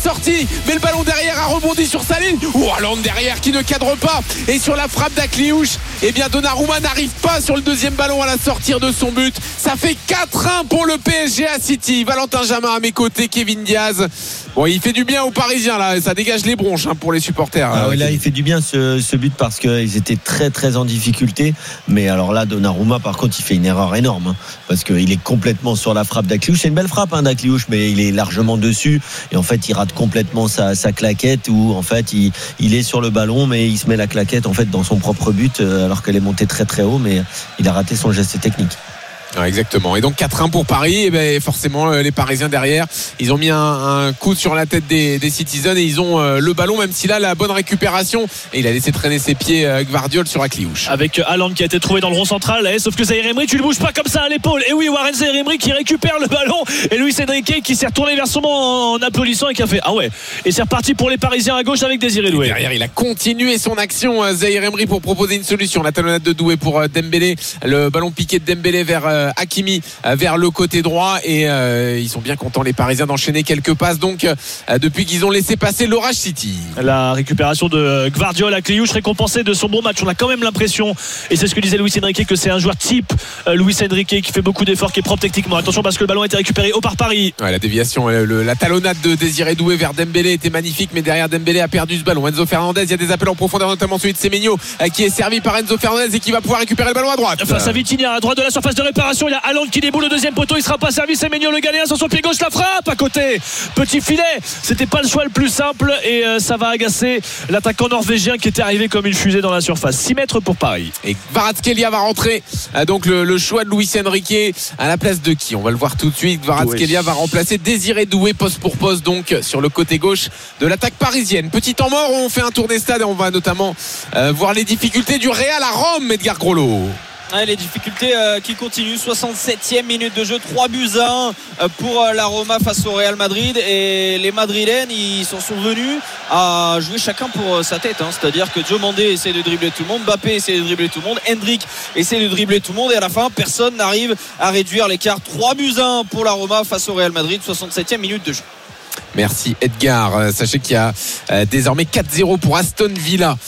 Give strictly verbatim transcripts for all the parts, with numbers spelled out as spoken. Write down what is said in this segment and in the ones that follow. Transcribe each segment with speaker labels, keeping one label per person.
Speaker 1: sorti, mais le ballon derrière a rebondi sur sa ligne. Oh, Haaland derrière qui ne cadre pas. Et sur la frappe d'Akliouche, eh bien Donnarumma n'arrive pas sur le deuxième ballon à la sortir de son but. Ça fait quatre un pour le P S G à City. Valentin Jamin à mes côtés, Kevin Diaz. Bon, il fait du bien aux Parisiens là, ça dégage les bronches hein, pour les supporters.
Speaker 2: Ah ouais, là, il fait du bien ce, ce but parce qu'ils étaient très très en difficulté. Mais alors là, Donnarumma, par contre, il fait une erreur énorme hein, parce qu'il est complètement sur la frappe d'Akliouche. C'est une belle frappe hein, d'Akliouche, mais il est largement dessus et en fait, il rate complètement sa, sa claquette où en fait, il, il est sur le ballon, mais il se met la claquette en fait dans son propre but alors qu'elle est montée très très haut, mais il a raté son geste technique.
Speaker 1: Ouais, exactement. Et donc quatre un pour Paris. Et ben forcément les Parisiens derrière, ils ont mis un, un coup sur la tête des, des Citizens et ils ont euh, le ballon, même s'il a la bonne récupération. Et il a laissé traîner ses pieds euh, Gvardiol sur Akliouche.
Speaker 3: Avec Haaland qui a été trouvé dans le rond central, eh, sauf que Zaïre Emery, tu le bouges pas comme ça à l'épaule. Et oui, Warren Zaïre Emery qui récupère le ballon et Luis Enrique qui s'est retourné vers son banc en applaudissant et qui a fait ah ouais. Et c'est reparti pour les Parisiens à gauche avec Désiré Doué.
Speaker 1: Et derrière, il a continué son action Zaïre Emery pour proposer une solution. La talonnade de Doué pour euh, Dembélé, le ballon piqué de Dembélé vers euh, Hakimi vers le côté droit et euh, ils sont bien contents les Parisiens d'enchaîner quelques passes donc euh, depuis qu'ils ont laissé passer l'Orage City.
Speaker 3: La récupération de Gvardiol à Akliouche récompensée de son bon match. On a quand même l'impression, et c'est ce que disait Luis Enrique, que c'est un joueur type euh, Luis Enrique qui fait beaucoup d'efforts, qui est propre techniquement. Attention parce que le ballon a été récupéré haut par Paris.
Speaker 1: Ouais, la déviation, le, la talonnade de Désiré Doué vers Dembélé était magnifique, mais derrière Dembélé a perdu ce ballon. Enzo Fernandez, il y a des appels en profondeur, notamment celui de Semenyo euh, qui est servi par Enzo Fernandez et qui va pouvoir récupérer le ballon à droite.
Speaker 3: Face à Vitinha à droite de la surface de réparation, il y a Haaland qui déboule le deuxième poteau, il sera pas servi. Semenyo le Ghanéen sur son pied gauche, la frappe à côté, petit filet. C'était pas le choix le plus simple et euh, ça va agacer l'attaquant norvégien qui était arrivé comme une fusée dans la surface. six mètres pour Paris.
Speaker 1: Et Kvaratskhelia va rentrer, euh, donc le, le choix de Luis Enrique à la place de qui? On va le voir tout de suite. Kvaratskhelia va remplacer Désiré Doué poste pour poste donc sur le côté gauche de l'attaque parisienne. Petit temps mort, on fait un tour des stades et on va notamment euh, voir les difficultés du Real à Rome. Edgar Groslo.
Speaker 4: Ouais, les difficultés euh, qui continuent. soixante-septième minute de jeu, trois buts à un euh, pour euh, la Roma face au Real Madrid, et les Madrilènes ils s'en sont venus à jouer chacun pour euh, sa tête hein. C'est-à-dire que Diomandé essaie de dribbler tout le monde, Mbappé essaie de dribbler tout le monde, Hendrick essaie de dribbler tout le monde et à la fin personne n'arrive à réduire l'écart. Trois buts à un pour la Roma face au Real Madrid, soixante-septième minute de jeu.
Speaker 1: Merci Edgar. Euh, sachez qu'il y a euh, désormais quatre zéro pour Aston Villa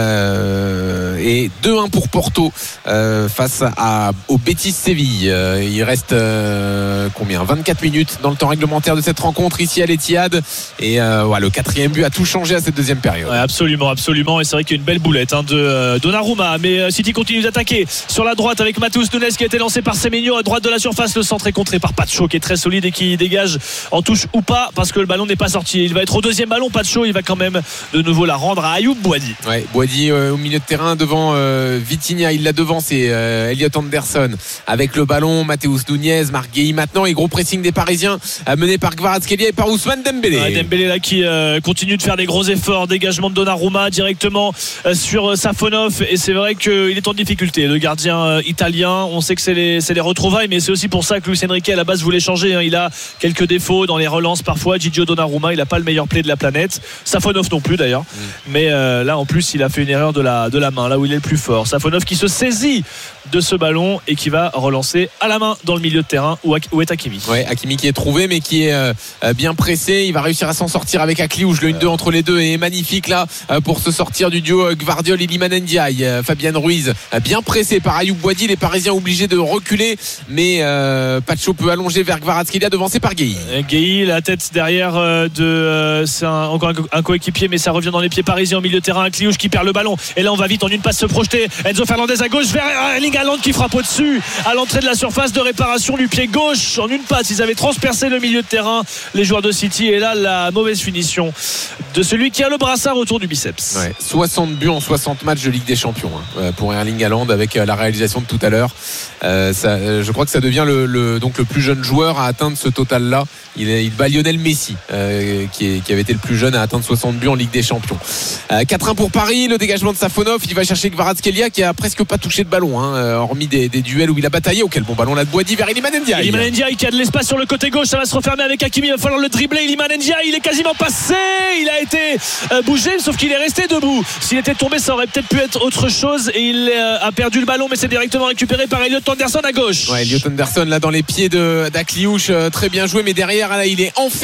Speaker 1: euh, et deux un pour Porto euh, face à, au Betis Séville. Euh, il reste euh, combien vingt-quatre minutes dans le temps réglementaire de cette rencontre ici à l'Etihad et euh, ouais, le quatrième but a tout changé à cette deuxième période.
Speaker 3: Ouais, absolument, absolument. Et c'est vrai qu'il y a une belle boulette hein, de euh, Donnarumma. Mais euh, City continue d'attaquer sur la droite avec Matheus Nunes qui a été lancé par Semenyo à droite de la surface. Le centre est contré par Pacho qui est très solide et qui dégage en touche ou pas parce que le ballon n'est pas sorti. Il va être au deuxième ballon. Pacho, il va quand même de nouveau la rendre à Ayoub Boadi.
Speaker 1: Ouais, Boadi euh, au milieu de terrain devant euh, Vitinha. Il l'a devant, c'est euh, Elliot Anderson avec le ballon. Matheus Nunes, Marc Guéhi maintenant et gros pressing des Parisiens euh, mené par Kvaratskhelia et par Ousmane Dembélé.
Speaker 3: Ouais, Dembélé là qui euh, continue de faire des gros efforts. Dégagement de Donnarumma directement euh, sur euh, Safonov et c'est vrai qu'il est en difficulté. Le gardien euh, italien, on sait que c'est les, c'est les retrouvailles, mais c'est aussi pour ça que Luis Enrique à la base voulait changer. Hein. Il a quelques défauts dans les relances parfois. Gigio Donnarumma, il n'a pas le meilleur play de la planète. Safonov non plus d'ailleurs. Mmh. Mais euh, là en plus il a fait une erreur de la, de la main, là où il est le plus fort. Safonov qui se saisit de ce ballon et qui va relancer à la main dans le milieu de terrain où, où est Hakimi.
Speaker 1: Ouais, Hakimi qui est trouvé mais qui est euh, bien pressé. Il va réussir à s'en sortir avec Akliouche. Le un deux entre les deux est magnifique là euh, pour se sortir du duo euh, Gvardiol et Iliman Ndiaye. Euh, Fabian Ruiz euh, bien pressé par Ayoub Boadi. Les Parisiens obligés de reculer mais euh, Pacho peut allonger vers Kvaratskhelia devancé par Guéhi.
Speaker 3: Guéhi la tête derrière euh, de euh, c'est un, encore un, un coéquipier mais ça revient dans les pieds parisiens au milieu de terrain. Akliouche qui perd le ballon et là on va vite en une passe se projeter. Enzo Fernandez à gauche vers Erling Haaland qui frappe au-dessus à l'entrée de la surface de réparation du pied gauche en une passe. Ils avaient transpercé le milieu de terrain les joueurs de City et là la mauvaise finition de celui qui a le brassard autour du biceps.
Speaker 1: Ouais, soixante buts en soixante matchs de Ligue des Champions hein, pour Erling Haaland avec la réalisation de tout à l'heure. Euh, ça, je crois que ça devient le, le, donc le plus jeune joueur à atteindre ce total-là. Il, il bat Lionel Messi euh, qui, est, qui avait été le plus jeune à atteindre soixante buts en Ligue des Champions. Euh, quatre un pour Paris, le dégagement de Safonov. Il va chercher Kvaratskhelia qui a presque pas touché de ballon, hein, hormis des, des duels où il a bataillé. Auquel bon ballon là de Boadi vers Iliman Ndiaye.
Speaker 3: Iliman Ndiaye qui a de l'espace sur le côté gauche. Ça va se refermer avec Hakimi. Il va falloir le dribbler. Iliman Ndiaye, il est quasiment passé. Il a été euh, bougé, sauf qu'il est resté debout. S'il était tombé, ça aurait peut-être pu être autre chose. Et il euh, a perdu le ballon, mais c'est directement récupéré par Elliot Anderson à gauche.
Speaker 1: Ouais, Elliot Anderson là dans les pieds de d'Akliouche, euh, très bien joué, mais derrière là il est enfermé complètement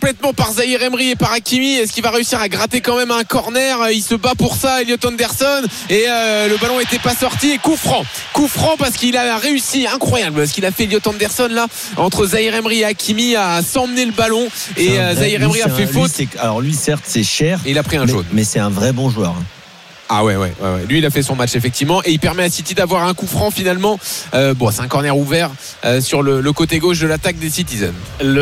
Speaker 1: complètement par Zahir Emery et par Hakimi. Est-ce qu'il va réussir à gratter quand même un corner? Il se bat pour ça, Elliot Anderson, et euh, le ballon n'était pas sorti. Et coup franc, coup franc parce qu'il a réussi, incroyable ce qu'il a fait Elliot Anderson là, entre Zahir Emery et Hakimi, à s'emmener le ballon, et euh, Zahir Emery a fait un, faute.
Speaker 2: Lui, alors lui certes c'est cher
Speaker 1: et il a pris un
Speaker 2: mais,
Speaker 1: jaune,
Speaker 2: mais c'est un vrai bon joueur.
Speaker 1: Ah ouais, ouais, ouais, ouais. Lui il a fait son match effectivement, et il permet à City d'avoir un coup franc finalement. Euh, bon, c'est un corner ouvert euh, sur le, le côté gauche de l'attaque des Citizens.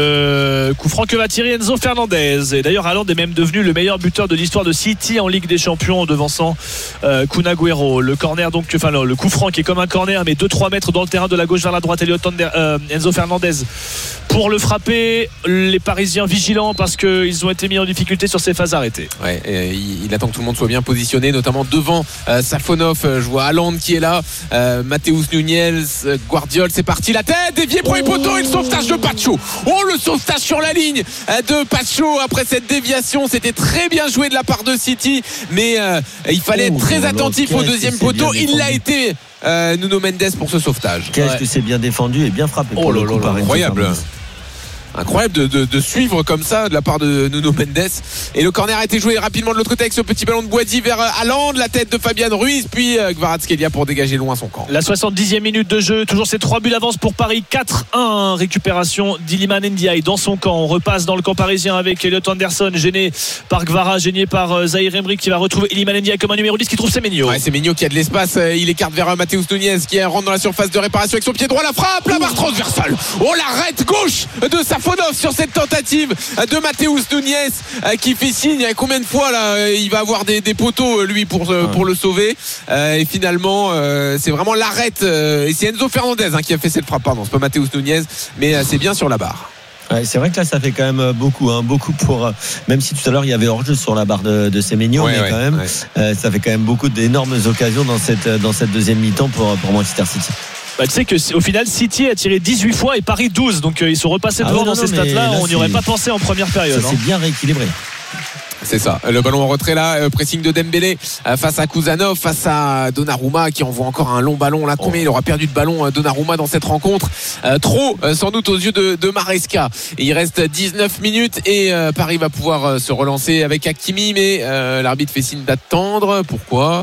Speaker 3: Le coup franc que va tirer Enzo Fernandez, et d'ailleurs Haaland est même devenu le meilleur buteur de l'histoire de City en Ligue des Champions, en devançant euh, Kun Agüero. Le corner donc, enfin le, le coup franc qui est comme un corner mais deux trois mètres dans le terrain de la gauche vers la droite. Elliot euh, Enzo Fernandez pour le frapper, les Parisiens vigilants parce qu'ils ont été mis en difficulté sur ces phases arrêtées.
Speaker 1: Ouais, et il, il attend que tout le monde soit bien positionné, notamment devant euh, Safonov. Je vois Haaland qui est là, euh, Matheus Nunez, euh, Guardiol, c'est parti, la tête déviée pour les poteaux, et le sauvetage de Pacho. Oh, le sauvetage sur la ligne euh, de Pacho après cette déviation. C'était très bien joué de la part de City, mais euh, il fallait être très attentif au deuxième poteau. Il l'a été, euh, Nuno Mendes, pour ce sauvetage.
Speaker 2: Qu'est-ce
Speaker 1: ouais.
Speaker 2: que c'est bien défendu et bien frappé.
Speaker 1: Oh là là, incroyable. Incroyable de, de, de suivre comme ça de la part de Nuno Mendes. Et le corner a été joué rapidement de l'autre côté avec ce petit ballon de Boadi vers Haaland, la tête de Fabian Ruiz, puis Kvaratskhelia pour dégager loin son camp.
Speaker 3: La soixante-dixième minute de jeu, toujours ces trois buts d'avance pour Paris. Quatre un, récupération d'Iliman Ndiaye dans son camp. On repasse dans le camp parisien avec Elliot Anderson, gêné par Kvara, gêné par Zahir Emery, qui va retrouver Iliman Ndiaye comme un numéro dix, qui trouve Semenyo.
Speaker 1: Ouais, Semenyo qui a de l'espace, il écarte vers Matheus Nunez qui rentre dans la surface de réparation avec son pied droit, la frappe, la barre transversale. Oh, l'arrête gauche de Safonov sur cette tentative de Matheus Nunez, qui fait signe. Combien de fois là il va avoir des, des poteaux lui pour, pour le sauver, et finalement c'est vraiment l'arrête, et c'est Enzo Fernandez hein, qui a fait cette frappe. Pardon, c'est pas Matheus Nunez, mais c'est bien sur la barre.
Speaker 2: Ouais, c'est vrai que là ça fait quand même beaucoup hein, beaucoup pour, même si tout à l'heure il y avait hors-jeu sur la barre de, de Semenyo, ouais, mais ouais, quand même ouais. euh, ça fait quand même beaucoup d'énormes occasions dans cette, dans cette deuxième mi-temps pour, pour Manchester City.
Speaker 3: Bah, tu sais qu'au final City a tiré dix-huit fois et Paris douze, donc euh, ils sont repassés devant ah, non, dans non, ces stats là, on n'y aurait pas pensé en première période.
Speaker 2: Ça hein. C'est bien rééquilibré.
Speaker 1: C'est ça, le ballon en retrait là, pressing de Dembélé face à Kuzanov, face à Donnarumma qui envoie encore un long ballon là. Combien oh. il aura perdu de ballon Donnarumma dans cette rencontre? euh, Trop euh, sans doute aux yeux de, de Maresca. Et il reste dix-neuf minutes et euh, Paris va pouvoir euh, se relancer avec Hakimi, mais euh, l'arbitre fait signe d'attendre. Pourquoi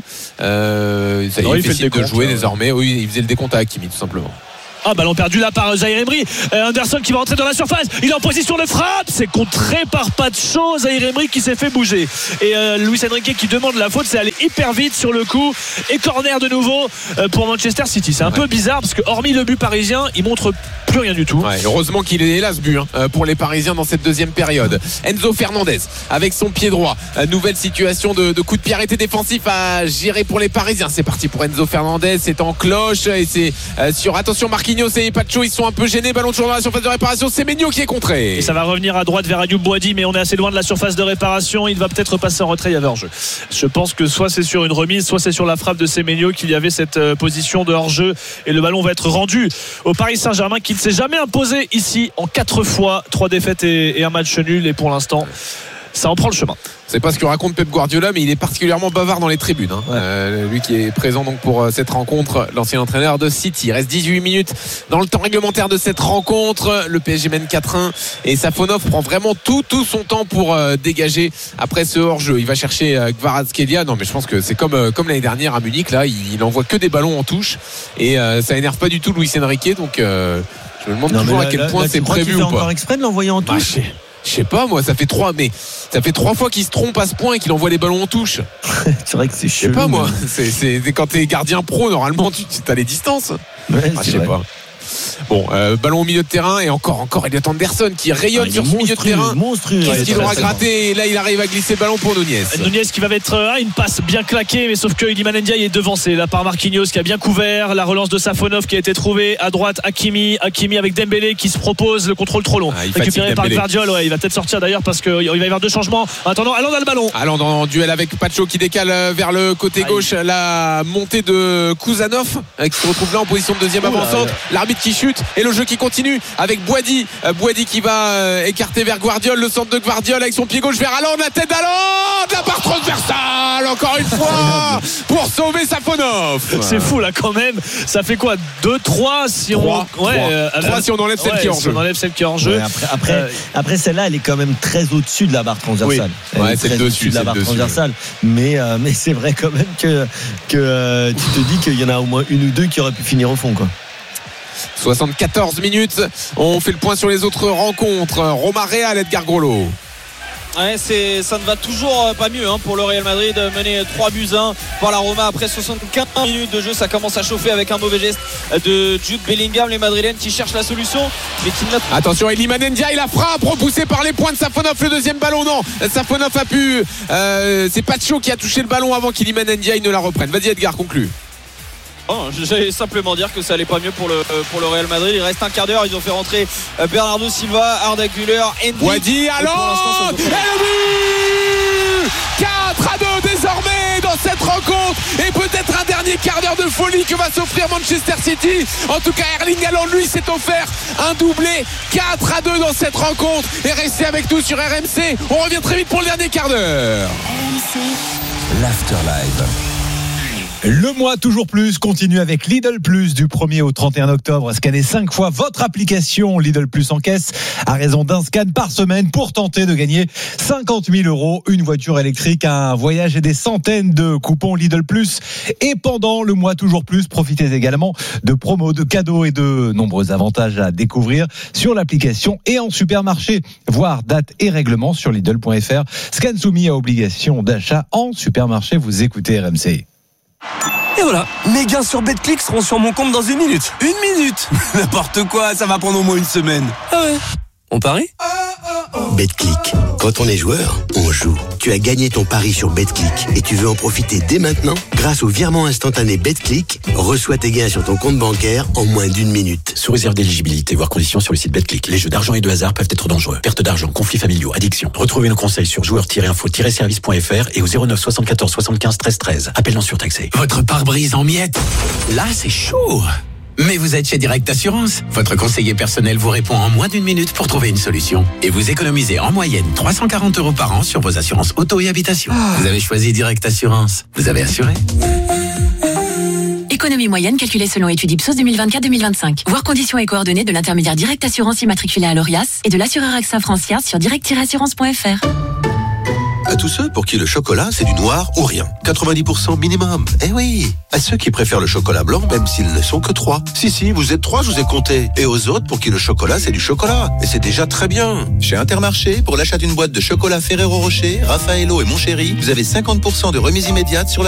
Speaker 1: euh, ça, non, il, il fait, fait signe de jouer là, désormais. Oui, il faisait le décompte à Hakimi tout simplement.
Speaker 3: Ah, ballon perdu là par Zahir Emery. euh, Anderson qui va rentrer dans la surface, il est en position de frappe, c'est contré par Pacho. Zahir Emery qui s'est fait bouger, et euh, Luis Enrique qui demande la faute. C'est allé hyper vite sur le coup, et corner de nouveau euh, pour Manchester City. C'est un ouais. peu bizarre parce que hormis le but parisien, il montre plus rien du tout.
Speaker 1: Ouais, heureusement qu'il est là ce but hein, pour les Parisiens dans cette deuxième période. Enzo Fernandez avec son pied droit, euh, nouvelle situation de, de coup de pied arrêté défensif à gérer pour les Parisiens. C'est parti pour Enzo Fernandez, c'est en cloche, et c'est euh, sur, attention, Marquinhos et Pacho, ils sont un peu gênés. Ballon toujours dans la surface de réparation, c'est Semenyo qui est contré.
Speaker 3: Et ça va revenir à droite vers Ayoub Boadi, mais on est assez loin de la surface de réparation. Il va peut-être passer en retrait, il y avait hors-jeu. Je pense que soit c'est sur une remise, soit c'est sur la frappe de Semenyo qu'il y avait cette position de hors-jeu, et le ballon va être rendu au Paris Saint-Germain, qui ne s'est jamais imposé ici en quatre fois, trois défaites et, et un match nul, et pour l'instant ça en prend le chemin.
Speaker 1: C'est pas ce que raconte Pep Guardiola, mais il est particulièrement bavard dans les tribunes hein. ouais. euh, lui qui est présent donc pour euh, cette rencontre, l'ancien entraîneur de City. Il reste dix-huit minutes dans le temps réglementaire de cette rencontre. Le P S G mène quatre un, et Safonov prend vraiment tout tout son temps pour euh, dégager après ce hors-jeu. Il va chercher euh, Kvaratskhelia. Non mais je pense que c'est comme euh, comme l'année dernière à Munich là, il, il envoie que des ballons en touche, et euh, ça énerve pas du tout Luis Enrique, donc euh, je me demande non, toujours là, à quel là, point là, c'est prévu ou pas.
Speaker 2: Encore exprès de l'envoyer en touche.
Speaker 1: Bah, je sais pas moi, ça fait trois mais ça fait trois fois qu'il se trompe à ce point et qu'il envoie les ballons en touche.
Speaker 2: C'est vrai que c'est chelou.
Speaker 1: Je sais pas moi, c'est, c'est, c'est quand t'es gardien pro normalement tu as les distances.
Speaker 2: Ouais,
Speaker 1: ah, je sais pas. Bon, euh, ballon au milieu de terrain, et encore, encore Elliot Anderson qui rayonne ah, sur ce milieu de terrain.
Speaker 2: Monstrueux.
Speaker 1: Qu'est-ce qu'il aura gratté? Et là, il arrive à glisser le ballon pour Nunez.
Speaker 3: Nunez qui va mettre ah, une passe bien claquée, mais sauf que Iliman Ndiaye est devancé là par Marquinhos qui a bien couvert. La relance de Safonov qui a été trouvée à droite. Hakimi, Hakimi avec Dembélé qui se propose le contrôle trop long. Ah, récupéré par Gvardiol. Ouais, il va peut-être sortir d'ailleurs parce qu'il va y avoir deux changements. En attendant, Haaland a le ballon.
Speaker 1: Haaland en duel avec Pacho qui décale vers le côté Aïe. gauche. La montée de Kuzanov qui se retrouve là en position de deuxième Ouh avançante. Là, là. L'arbitre l'arbitre qui chute et le jeu qui continue avec Boady. Euh, Boady qui va euh, écarter vers Guardiol, le centre de Guardiol avec son pied gauche vers Haaland, la tête d'Haaland, la barre transversale encore une fois pour sauver Safonov.
Speaker 3: C'est fou là quand même. Ça fait quoi, deux trois si on
Speaker 1: trois,
Speaker 3: ouais,
Speaker 1: trois.
Speaker 3: Euh,
Speaker 1: trois si on enlève celle
Speaker 3: ouais,
Speaker 1: qui est en
Speaker 3: si
Speaker 1: jeu.
Speaker 3: on enlève celle qui est en jeu.
Speaker 2: Ouais, après, après,
Speaker 3: Euh,
Speaker 2: après celle-là, elle est quand même très au-dessus de la barre transversale.
Speaker 1: Oui. Ouais,
Speaker 2: Elle est
Speaker 1: c'est
Speaker 2: très
Speaker 1: le
Speaker 2: au-dessus
Speaker 1: dessus,
Speaker 2: de la
Speaker 1: c'est
Speaker 2: barre
Speaker 1: le dessus,
Speaker 2: transversale. Mais, euh, mais c'est vrai quand même que, que euh, tu te dis qu'il y en a au moins une ou deux qui auraient pu finir au fond, quoi.
Speaker 1: soixante-quatorze minutes. On fait le point sur les autres rencontres. Roma Real, Edgar Groslo.
Speaker 4: Ouais, c'est, ça ne va toujours pas mieux hein, pour le Real Madrid, mené trois buts à un par la Roma après soixante-quinze minutes de jeu. Ça commence à chauffer avec un mauvais geste de Jude Bellingham. Les Madrilènes qui cherchent la solution mais qui n'a...
Speaker 1: Attention, Iliman Ndiaye, la frappe repoussée par les points de Safonov. Le deuxième ballon, non, Safonov a pu euh, c'est Pacho qui a touché le ballon avant qu'Iliman Ndiaye ne la reprenne. Vas-y Edgar, conclue.
Speaker 4: Oh, j'allais simplement dire que ça allait pas mieux pour le, pour le Real Madrid. Il reste un quart d'heure. Ils ont fait rentrer Bernardo Silva, Arda Güler, Henry.
Speaker 1: Boady, Haaland, et le but quatre à deux désormais dans cette rencontre. Et peut-être un dernier quart d'heure de folie que va s'offrir Manchester City. En tout cas, Erling Haaland, lui, s'est offert un doublé. Quatre à deux dans cette rencontre. Et restez avec nous sur R M C. On revient très vite pour le dernier quart d'heure.
Speaker 5: R M C, l'Afterlife. Le mois toujours plus continue avec Lidl Plus du premier au trente et un octobre. Scannez cinq fois votre application Lidl Plus en caisse à raison d'un scan par semaine pour tenter de gagner cinquante mille euros, une voiture électrique, un voyage et des centaines de coupons Lidl Plus. Et pendant le mois toujours plus, profitez également de promos, de cadeaux et de nombreux avantages à découvrir sur l'application et en supermarché. Voir date et règlement sur Lidl point F R. Scan soumis à obligation d'achat en supermarché. Vous écoutez R M C.
Speaker 6: Et voilà, mes gains sur BetClick seront sur mon compte dans une minute. Une minute N'importe quoi, ça va prendre au moins une semaine. Ah ouais. On parie ?
Speaker 7: BetClick. Quand on est joueur, on joue. Tu as gagné ton pari sur BetClick et tu veux en profiter dès maintenant ? Grâce au virement instantané BetClick, reçois tes gains sur ton compte bancaire en moins d'une minute.
Speaker 8: Sous réserve d'éligibilité, voire conditions sur le site BetClick. Les jeux d'argent et de hasard peuvent être dangereux. Perte d'argent, conflits familiaux, addiction. Retrouvez nos conseils sur joueurs tiret info tiret service point F R et au zéro neuf soixante-quatorze soixante-quinze treize treize. Appel non surtaxé.
Speaker 9: Votre pare-brise en miettes. Là, c'est chaud. Mais vous êtes chez Direct Assurance. Votre conseiller personnel vous répond en moins d'une minute pour trouver une solution. Et vous économisez en moyenne trois cent quarante euros par an sur vos assurances auto et habitation. Vous avez choisi Direct Assurance. Vous avez assuré.
Speaker 10: Économie moyenne calculée selon étude Ipsos deux mille vingt-quatre deux mille vingt-cinq. Voir conditions et coordonnées de l'intermédiaire Direct Assurance immatriculé à l'Orias et de l'assureur AXA Francia sur direct tiret assurance point F R.
Speaker 11: À tous ceux pour qui le chocolat, c'est du noir ou rien. quatre-vingt-dix pour cent minimum. Eh oui. À ceux qui préfèrent le chocolat blanc, même s'ils ne sont que trois. Si, si, vous êtes trois, je vous ai compté. Et aux autres pour qui le chocolat, c'est du chocolat. Et c'est déjà très bien. Chez Intermarché, pour l'achat d'une boîte de chocolat Ferrero Rocher, Raffaello et Mon Chéri, vous avez cinquante pour cent de remise immédiate sur la